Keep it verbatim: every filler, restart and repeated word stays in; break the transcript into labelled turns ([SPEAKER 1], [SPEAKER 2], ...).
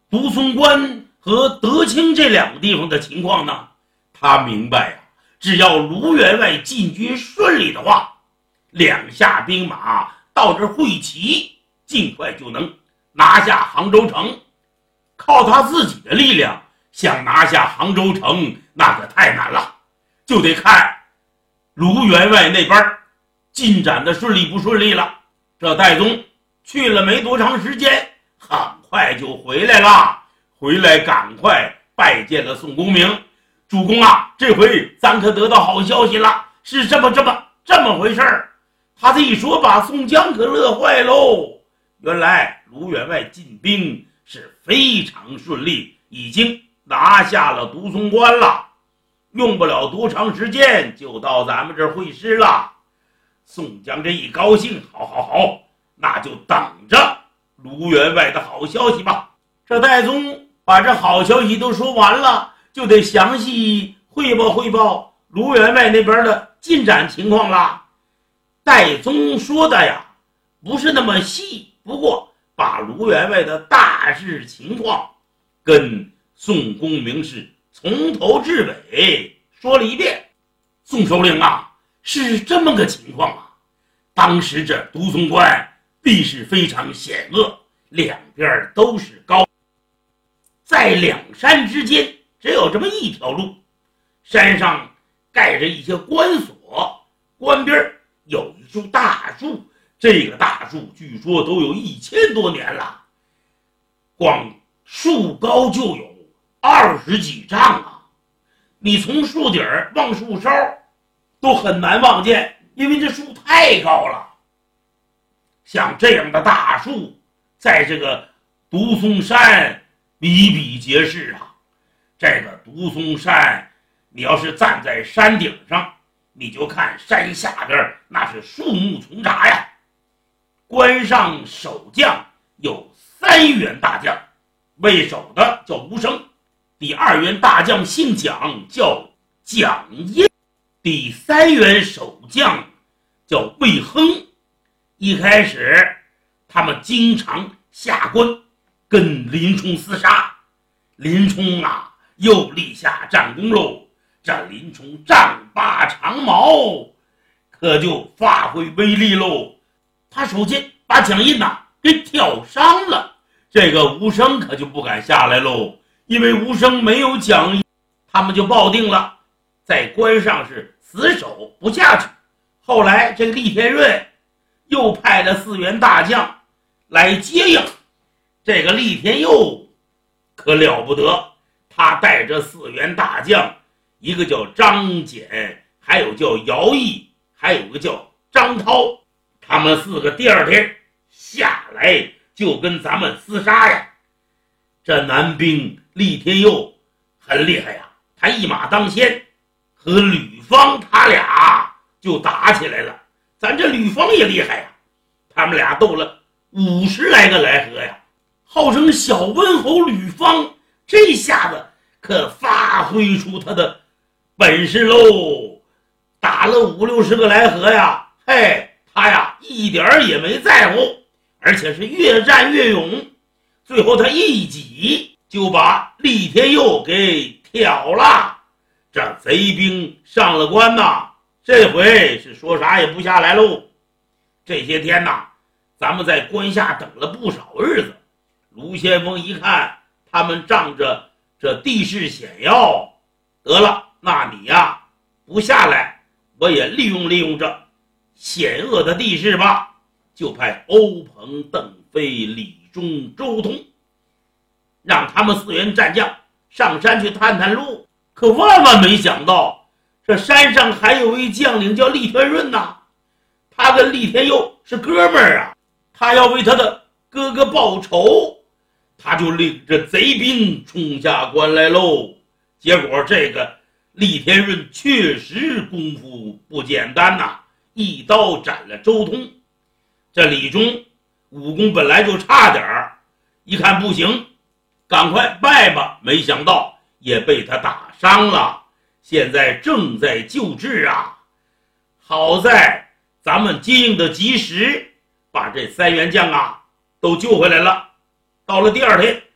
[SPEAKER 1] 独松关和德清这两个地方的情况呢？他明白呀、啊，只要卢员外进军顺利的话，两下兵马到这会齐，尽快就能拿下杭州城。靠他自己的力量想拿下杭州城，那可太难了，就得看卢员外那边进展的顺利不顺利了。这戴宗去了没多长时间，很快就回来了，回来赶快拜见了宋公明。主公啊，这回咱可得到好消息了，是这么这么这么回事儿。他这一说，把宋江可乐坏喽。原来卢员外进兵是非常顺利，已经拿下了独松关了，用不了多长时间就到咱们这儿会师了。宋江这一高兴，好好好，那就等着卢员外的好消息吧。这戴宗把这好消息都说完了，就得详细汇报汇报卢员外那边的进展情况了。戴宗说的呀，不是那么细，不过把卢员外的大致情况跟宋公明是从头至尾说了一遍。宋首领啊，是这么个情况啊，当时这独松关地势非常险恶，两边都是高，在两山之间只有这么一条路，山上盖着一些关锁，关边有一树大树，这个大树据说都有一千多年了，光树高就有二十几丈啊！你从树底儿望树梢都很难望见，因为这树太高了。像这样的大树，在这个独松山比比皆是啊。这个独松山，你要是站在山顶上，你就看山下边那是树木丛杂呀。关上守将有三员大将，为首的叫吴生，第二员大将姓蒋，叫蒋业，第三员守将叫魏亨。一开始他们经常下关跟林冲厮杀，林冲啊又立下战功喽。这林冲丈八长矛可就发挥威力喽，他首先把蒋印呐给挑伤了，这个吴生可就不敢下来喽，因为吴生没有蒋印，他们就抱定了在关上是死守不下去。后来这个厉天润又派了四员大将来接应，这个厉天佑可了不得，他带着四员大将，一个叫张简，还有叫姚毅，还有个叫张涛，他们四个第二天下来就跟咱们厮杀呀。这男兵厉天佑很厉害呀，他一马当先，和吕方他俩就打起来了。咱这吕方也厉害呀，他们俩斗了五十来个来合呀，号称小温侯吕方，这下子可发挥出他的本事喽，打了五六十个来合呀，嘿，他呀一点也没在乎，而且是越战越勇，最后他一戟就把厉天佑给挑了。这贼兵上了关呐，这回是说啥也不下来喽。这些天呐，咱们在关下等了不少日子，卢先锋一看他们仗着这地势险要，得了，那你呀不下来，我也利用利用这险恶的地势吧，就派欧鹏、邓飞、李忠、周通，让他们四员战将上山去探探路。可万万没想到，这山上还有位将领叫厉天润呐，他跟厉天佑是哥们儿啊，他要为他的哥哥报仇，他就领着贼兵冲下关来喽。结果这个厉天润确实功夫不简单呐，一刀斩了周通。这李忠武功本来就差点儿，一看不行，赶快败吧，没想到也被他打伤了，现在正在救治啊。好在咱们接应的及时，把这三员将啊都救回来了。到了第二天，